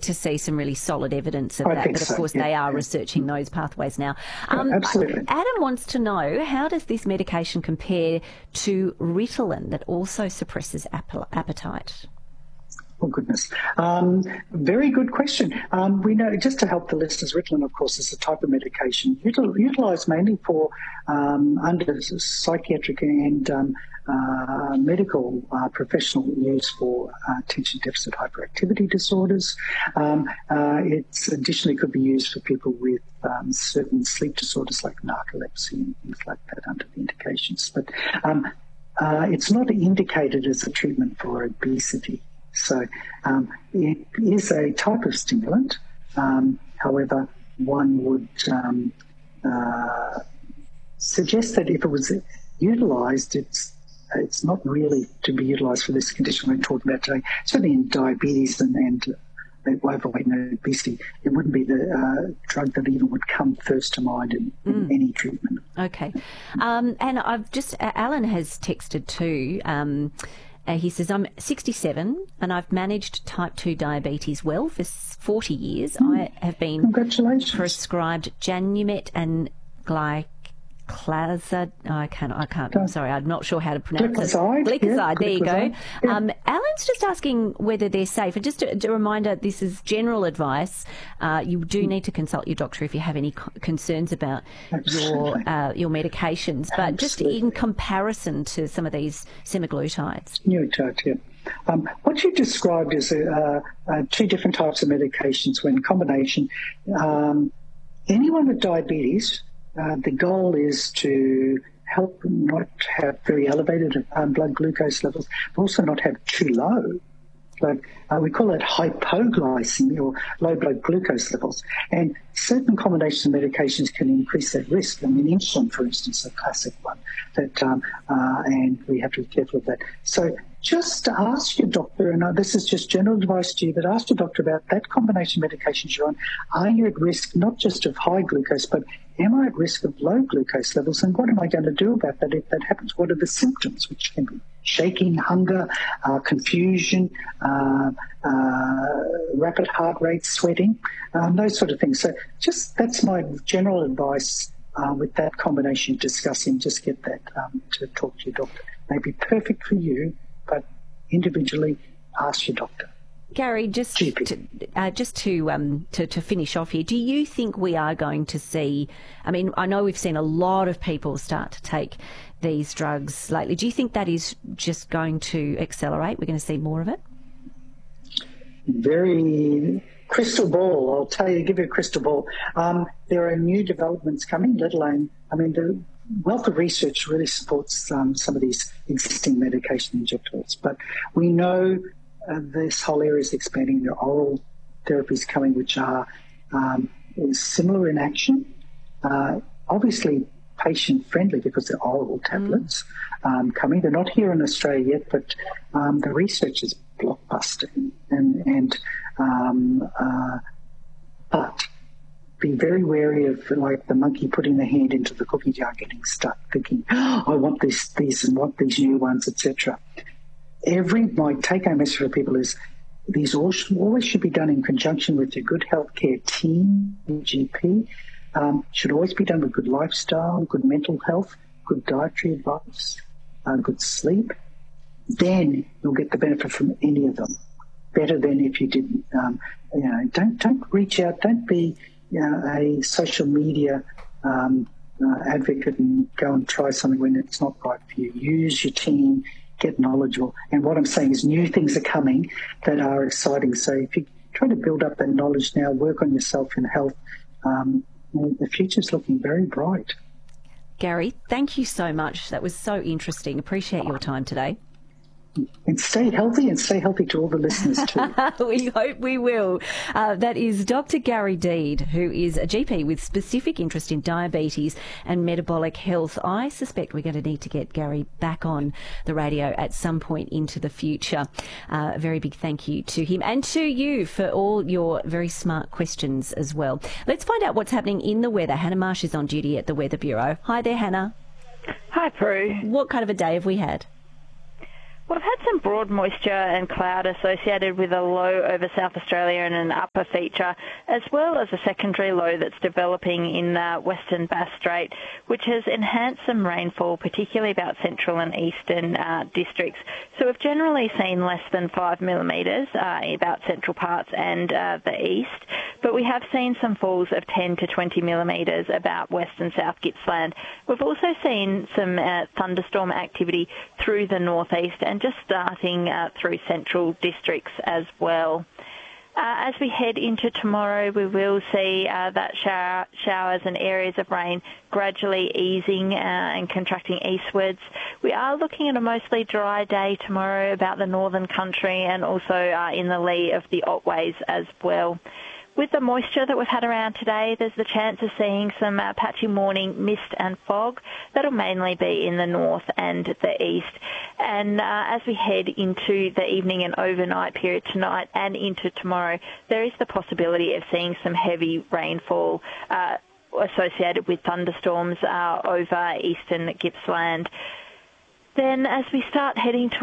to see some really solid evidence of I that. think But of so, course, they are researching those pathways now. Absolutely. Adam wants to know, how does this medication compare to Ritalin that also suppresses appetite? Oh, goodness. Very good question. We know, just to help the listeners, Ritalin, of course, is a type of medication utilised mainly for under psychiatric and medical professional use for attention deficit hyperactivity disorders. It's additionally could be used for people with certain sleep disorders like narcolepsy and things like that under the indications. But it's not indicated as a treatment for obesity. So it is a type of stimulant. However, one would suggest that if it was utilised, it's not really to be utilised for this condition we're talking about today. Certainly in diabetes and overweight and obesity, it wouldn't be the drug that even would come first to mind in any treatment. Okay. And Alan has texted too. He says, I'm 67 and I've managed type 2 diabetes well for 40 years. I have been prescribed Janumet and glyclazide. I'm sorry, I'm not sure how to pronounce it. Glycoside, there you go. Yeah. Alan's just asking whether they're safe. And just a reminder, this is general advice. You do need to consult your doctor if you have any concerns about your medications. But just in comparison to some of these semaglutides. What you described is two different types of medications when in combination. Anyone with diabetes, the goal is to help not have very elevated blood glucose levels, but also not have too low. We call it hypoglycemia or low blood glucose levels. And certain combinations of medications can increase that risk. I mean, insulin, for instance, is a classic one, and we have to be careful of that. So just ask your doctor, and this is just general advice to you, but ask your doctor about that combination of medications you're on. Are you at risk not just of high glucose, but am I at risk of low glucose levels? And what am I going to do about that if that happens? What are the symptoms, which can be shaking, hunger, confusion, rapid heart rate, sweating, those sort of things. So that's my general advice with that combination discussing. Just get that to talk to your doctor. It may be perfect for you, but individually ask your doctor. Gary, just to finish off here, do you think we are going to see, I mean, I know we've seen a lot of people start to take these drugs lately. Do you think that is just going to accelerate? We're going to see more of it? Very crystal ball, I'll tell you, give you a crystal ball. There are new developments coming, let alone, I mean, the wealth of research really supports some of these existing medication injectables. But we know this whole area is expanding. There are oral therapies coming which are similar in action, obviously patient-friendly because they're oral tablets coming. They're not here in Australia yet, but the research is blockbuster. But be very wary of, like, the monkey putting the hand into the cookie jar, getting stuck, thinking, oh, I want these and want these new ones, etc. My take-home message for people is these always should be done in conjunction with your good healthcare team, your GP. Should always be done with good lifestyle, good mental health, good dietary advice, good sleep. Then you'll get the benefit from any of them. Better than if you didn't. Don't reach out. Don't be a social media advocate and go and try something when it's not right for you. Use your team. Get knowledgeable. And what I'm saying is new things are coming that are exciting. So if you try to build up that knowledge now, work on yourself and health, the future's looking very bright. Gary, thank you so much. That was so interesting. Appreciate your time today. And stay healthy to all the listeners too. We hope we will. That is Dr. Gary Deed, who is a GP with specific interest in diabetes and metabolic health. I suspect we're going to need to get Gary back on the radio at some point into the future. A very big thank you to him and to you for all your very smart questions as well. Let's find out what's happening in the weather. Hannah Marsh is on duty at the Weather Bureau. Hi there, Hannah. Hi, Prue. What kind of a day have we had? We've had some broad moisture and cloud associated with a low over South Australia and an upper feature, as well as a secondary low that's developing in Western Bass Strait, which has enhanced some rainfall, particularly about central and eastern districts. So we've generally seen less than 5 millimetres about central parts and the east, but we have seen some falls of 10 to 20 millimetres about west and south Gippsland. We've also seen some thunderstorm activity through the northeast and just starting through central districts as well. As we head into tomorrow, we will see that showers and areas of rain gradually easing and contracting eastwards. We are looking at a mostly dry day tomorrow about the northern country and also in the lee of the Otways as well. With the moisture that we've had around today, there's the chance of seeing some patchy morning mist and fog. That'll mainly be in the north and the east. And as we head into the evening and overnight period tonight and into tomorrow, there is the possibility of seeing some heavy rainfall associated with thunderstorms over eastern Gippsland. Then as we start heading